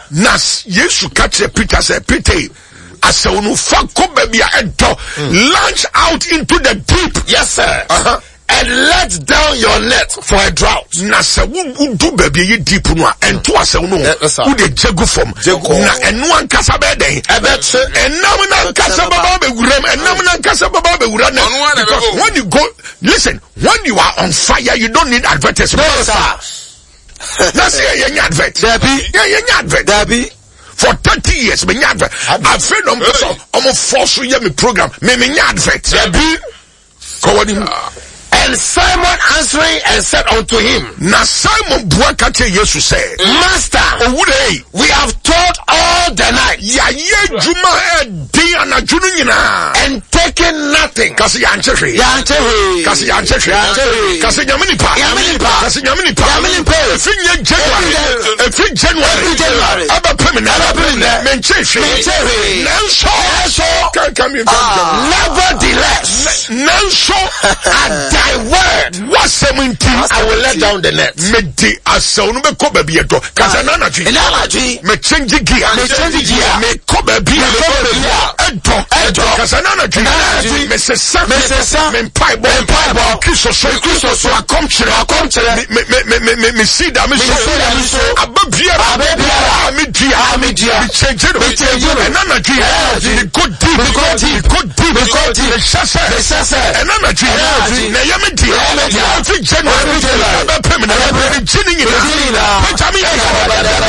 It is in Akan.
Nas Yesu catch Peter say Peter asawunu fako baby ento launch out into the deep. Yes sir. And let down your net for a drought. Na se wu do baby ye deep no ento asawunu wo de jego form na eno ankasa be den ebetche enam na ankasa baba be wuram enam na ankasa baba be wuram because when you go listen, when you are on fire you don't need advertisement. No sir. That's your advert. Yeah, advert. For 30 years, me advert. I've fed on person. I'm a force you me program. Me advert. And Simon answering and said unto him, na Simon buakate Jesus said, Master, we have told all the night. And taken nothing. Kasi January. Nevertheless, thy word, I will let down the net. Me change gear. Me kobe beer. Me sesa. Me paibo. Kristo so akomchere. Me sida. Me so. Ababiara. Me dia. Me change it. Me go deep. Me sasa. Energy. Na yame dia. Every January.